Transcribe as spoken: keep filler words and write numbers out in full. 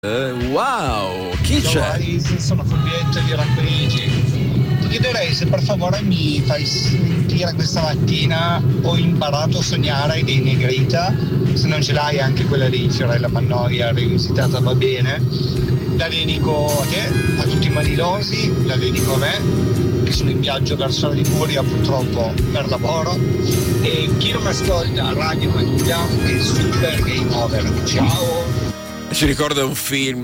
Eh, wow, chi Ciao, c'è? Iris, sono Fabietto di Racconigi. Ti chiederei se per favore mi fai sentire questa mattina Ho imparato a sognare dei Negrita, se non ce l'hai anche quella di Fiorella Mannoia rivisitata va bene. La dedico a te, a tutti i manilosi, la dedico a me, che sono in viaggio verso la Liguria purtroppo per lavoro, e chi non ascolta Radio Maglia è super game over. Ciao! Ci ricorda un film